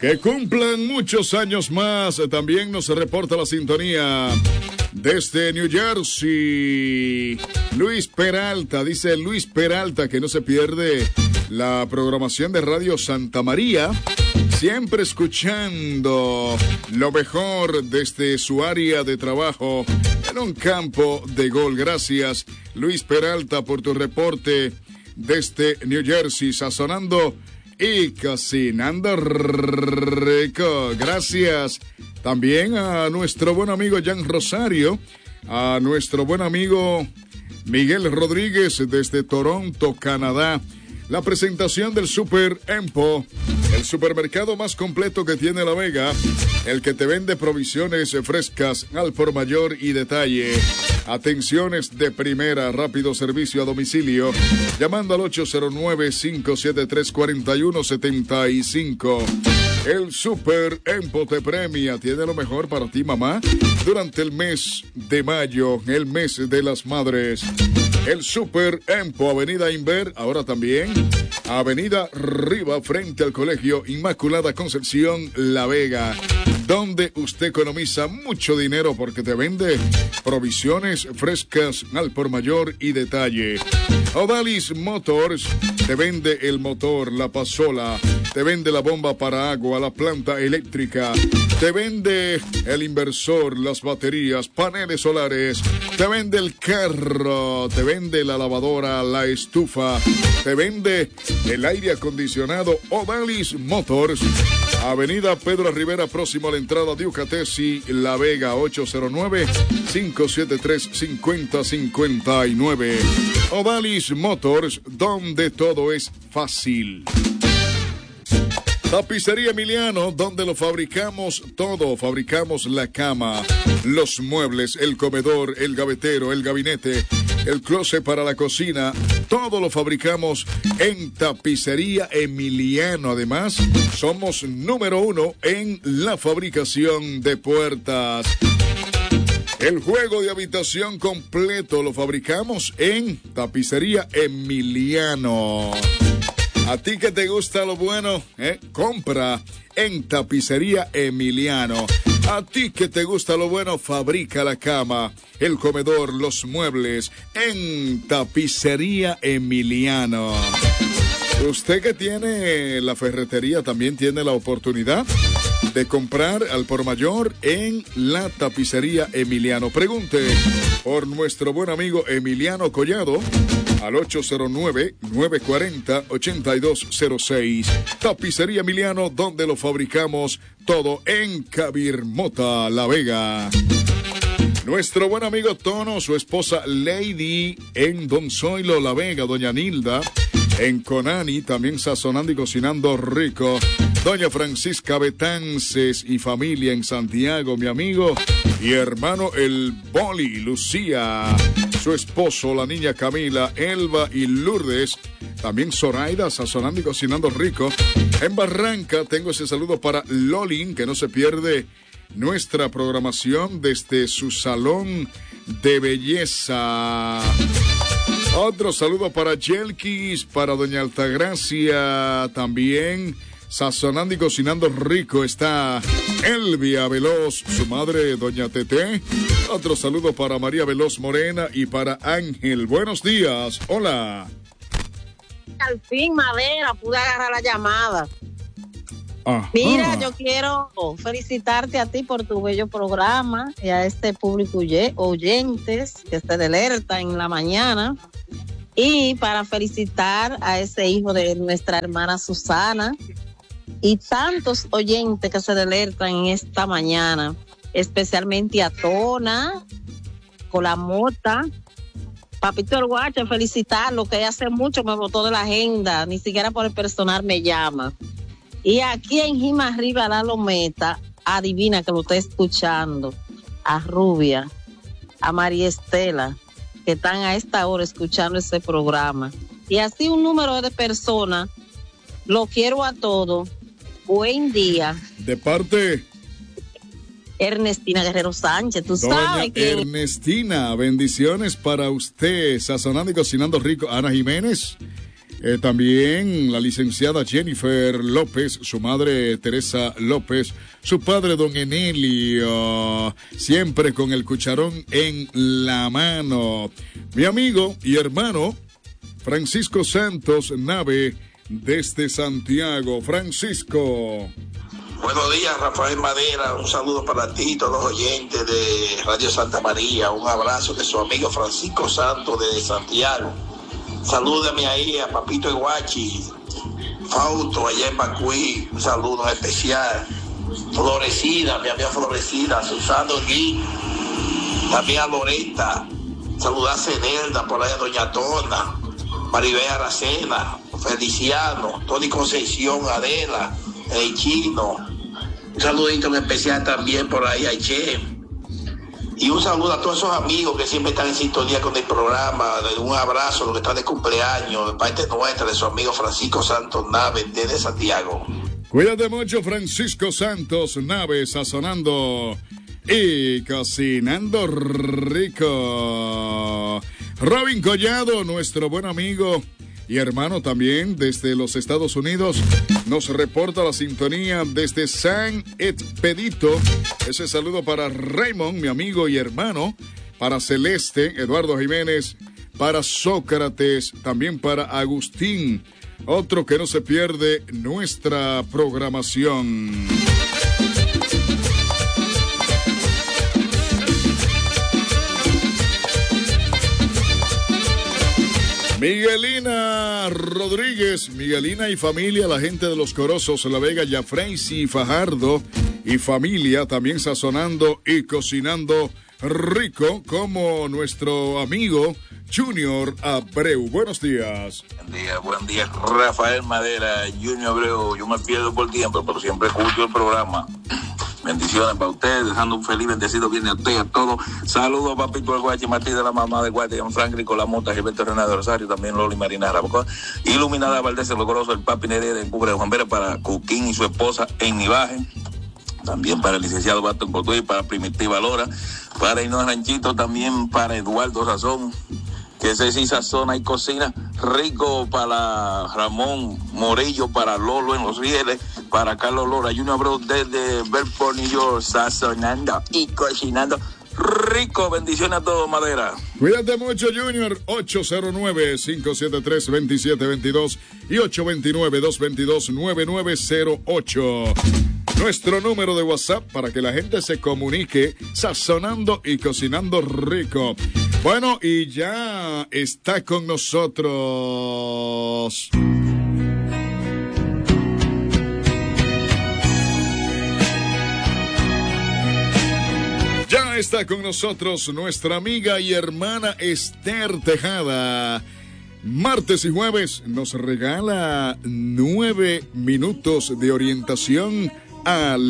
Que cumplan muchos años más. También nos reporta la sintonía desde New Jersey. Luis Peralta, dice Luis Peralta que no se pierde la programación de Radio Santa María. Siempre escuchando lo mejor desde su área de trabajo en un campo de gol. Gracias, Luis Peralta, por tu reporte desde New Jersey, sazonando y cocinando rico. Gracias también a nuestro buen amigo Jan Rosario, a nuestro buen amigo Miguel Rodríguez desde Toronto, Canadá. La presentación del Super Empo, el supermercado más completo que tiene La Vega, el que te vende provisiones frescas al por mayor y detalle. Atenciones de primera, rápido servicio a domicilio, llamando al 809-573-4175. El Super Empo te premia, tiene lo mejor para ti, mamá, durante el mes de mayo, el mes de las madres. El Super Empo, Avenida Inver, ahora también Avenida Riva, frente al Colegio Inmaculada Concepción, La Vega, donde usted economiza mucho dinero porque te vende provisiones frescas al por mayor y detalle. Odalis Motors te vende el motor, la pasola, te vende la bomba para agua, la planta eléctrica, te vende el inversor, las baterías, paneles solares, te vende el carro, te vende la lavadora, la estufa, te vende el aire acondicionado. Odalis Motors, Avenida Pedro Rivera, próximo a la entrada de Ucatesi, La Vega, 809-573-5059. Odalis Motors, donde todo es fácil. Tapicería Emiliano, donde lo fabricamos todo. Fabricamos la cama, los muebles, el comedor, el gavetero, el gabinete, el closet para la cocina. Todo lo fabricamos en Tapicería Emiliano. Además, somos número 1 en la fabricación de puertas. El juego de habitación completo lo fabricamos en Tapicería Emiliano. A ti que te gusta lo bueno, compra en Tapicería Emiliano. A ti que te gusta lo bueno, fabrica la cama, el comedor, los muebles en Tapicería Emiliano. Usted que tiene la ferretería también tiene la oportunidad de comprar al por mayor en la Tapicería Emiliano. Pregunte por nuestro buen amigo Emiliano Collado al 809-940-8206. Tapicería Emiliano, donde lo fabricamos todo en Cabirmota, La Vega. Nuestro buen amigo Tono, su esposa Lady en Don Zoilo, La Vega, doña Nilda en Conani, también sazonando y cocinando rico. Doña Francisca Betances y familia en Santiago, mi amigo y hermano el Boli, Lucía, su esposo, la niña Camila, Elba y Lourdes, también Zoraida, sazonando y cocinando rico. En Barranca tengo ese saludo para Lolin, que no se pierde nuestra programación desde su salón de belleza. Otro saludo para Yelkis, para doña Altagracia, también sazonando y cocinando rico está Elvia Veloz, su madre doña Tete. Otro saludo para María Veloz Morena y para Ángel. Buenos días, hola. Al fin, Madera, pude agarrar la llamada. Ajá. Mira, yo quiero felicitarte a ti por tu bello programa y a este público oyentes que se alerta en la mañana, y para felicitar a ese hijo de nuestra hermana Susana y tantos oyentes que se alertan en esta mañana, especialmente a Tona, con la Mota, Papito el Guacho, felicitarlo, que hace mucho me botó de la agenda, ni siquiera por el personal me llama. Y aquí en Jima Arriba, la Lometa, adivina que lo está escuchando, a Rubia, a María Estela, que están a esta hora escuchando ese programa. Y así un número de personas, lo quiero a todos. Buen día. De parte Ernestina Guerrero Sánchez, tú doña sabes que... Ernestina, bendiciones para usted, sazonando y cocinando rico. Ana Jiménez, También la licenciada Jennifer López, su madre Teresa López, su padre don Enelio, siempre con el cucharón en la mano. Mi amigo y hermano Francisco Santos Nave, desde Santiago. Francisco. Buenos días, Rafael Madera. Un saludo para ti y todos los oyentes de Radio Santa María. Un abrazo de su amigo Francisco Santos de Santiago. Salúdame ahí a Papito Iguachi, Fausto allá en Bacuí. Un saludo especial. Florecida, mi amiga Florecida, Susana Gui, también a Loreta. Saludar a Cenelda, por ahí a Doña Tona, Maribel Aracena, Feliciano, Tony Concepción, Adela, el Chino. Un saludito en especial también por ahí a Che. Y un saludo a todos esos amigos que siempre están en sintonía con el programa. Un abrazo a los que están de cumpleaños, de parte nuestra, de su amigo Francisco Santos Nave, desde Santiago. Cuídate mucho, Francisco Santos Nave, sazonando y cocinando rico. Robin Collado, nuestro buen amigo y hermano también desde los Estados Unidos, nos reporta la sintonía desde San Expedito. Ese saludo para Raymond, mi amigo y hermano, para Celeste, Eduardo Jiménez, para Sócrates, también para Agustín, otro que no se pierde nuestra programación. Miguelina Rodríguez, Miguelina y familia, la gente de Los Corozos, La Vega, Yafraisi, Fajardo y familia, también sazonando y cocinando rico, como nuestro amigo Junior Abreu. Buenos días. Buen día, Rafael Madera, Junior Abreu. Yo me pierdo por tiempo, pero siempre escucho el programa. Bendiciones para ustedes, dejando un feliz bendecido viernes a usted y a todos. Saludos a Papito el Guachi Martí de la mamá de Guachi, Don Franklin con la mota, Gilberto Renato de Rosario, también Loli Marina Rabocó, Iluminada Valdés, el Logoroso, el Papi Nerea de Cubre de Juan Vera, para Cuquín y su esposa en Nivaje, también para el licenciado Baton Cotuí, para Primitiva Lora, para Inés Ranchito, también para Eduardo Razón, que se sí sazona y cocina rico, para Ramón Morillo, para Lolo en Los Rieles, para Carlos Lora, Junior Abreu desde Bedford, New York, sazonando y cocinando rico. Bendiciones a todos, Madera. Cuídate mucho, Junior. 809-573-2722 y 829-222-9908. Nuestro número de WhatsApp para que la gente se comunique, sazonando y cocinando rico. Bueno, y ya está con nosotros ya está con nosotros nuestra amiga y hermana Esther Tejada. Martes y jueves nos regala 9 minutos de orientación a